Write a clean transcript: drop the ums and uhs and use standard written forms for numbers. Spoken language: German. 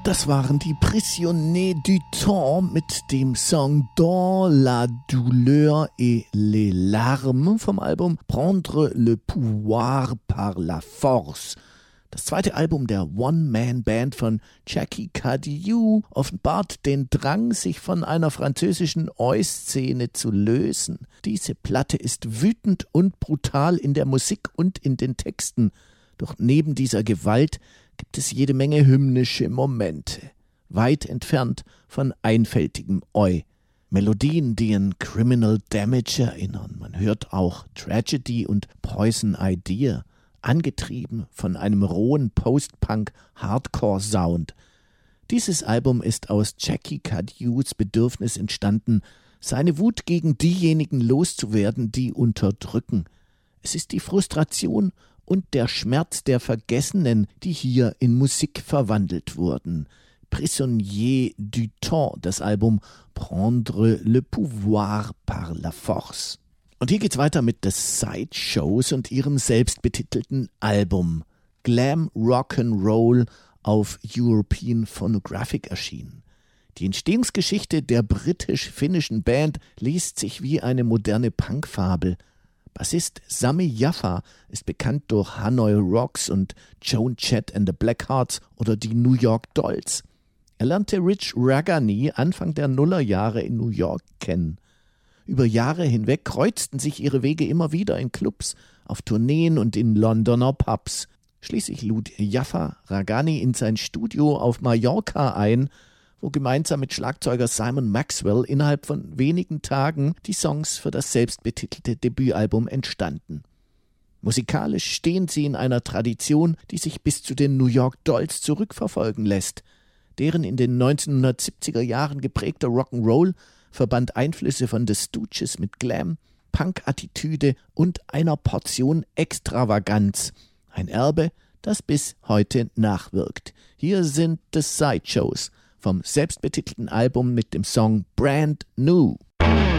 Das waren die Prisonniers du Temps mit dem Song Dans la douleur et les larmes vom Album Prendre le pouvoir par la force. Das zweite Album der One-Man-Band von Jackie Cadieux offenbart den Drang, sich von einer französischen Oi-Szene zu lösen. Diese Platte ist wütend und brutal in der Musik und in den Texten. Doch neben dieser Gewalt gibt es jede Menge hymnische Momente, weit entfernt von einfältigem Oi. Melodien, die an Criminal Damage erinnern. Man hört auch Tragedy und Poison Idea, angetrieben von einem rohen Post-Punk-Hardcore-Sound. Dieses Album ist aus Jackie Cadieux Bedürfnis entstanden, seine Wut gegen diejenigen loszuwerden, die unterdrücken. Es ist die Frustration und der Schmerz der Vergessenen, die hier in Musik verwandelt wurden. Prisonniers du Temps, das Album Prendre le pouvoir par la force. Und hier geht's weiter mit The Sideshows und ihrem selbstbetitelten Album. Glam Rock'n'Roll auf European Phonographic erschienen. Die Entstehungsgeschichte der britisch-finnischen Band liest sich wie eine moderne Punkfabel. Bassist Sami Jaffa ist bekannt durch Hanoi Rocks und Joan Jett and the Blackhearts oder die New York Dolls. Er lernte Rich Ragani Anfang der Nullerjahre in New York kennen. Über Jahre hinweg kreuzten sich ihre Wege immer wieder in Clubs, auf Tourneen und in Londoner Pubs. Schließlich lud Jaffa Ragani in sein Studio auf Mallorca ein, wo gemeinsam mit Schlagzeuger Simon Maxwell innerhalb von wenigen Tagen die Songs für das selbstbetitelte Debütalbum entstanden. Musikalisch stehen sie in einer Tradition, die sich bis zu den New York Dolls zurückverfolgen lässt. Deren in den 1970er Jahren geprägter Rock'n'Roll verband Einflüsse von The Stooges mit Glam, Punk-Attitüde und einer Portion Extravaganz. Ein Erbe, das bis heute nachwirkt. Hier sind The Sideshows vom selbstbetitelten Album mit dem Song Brand New.